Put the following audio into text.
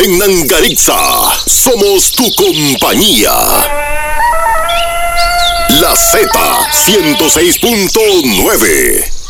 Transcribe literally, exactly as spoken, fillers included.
En Nangarixa, somos tu compañía. La Z ciento seis punto nueve.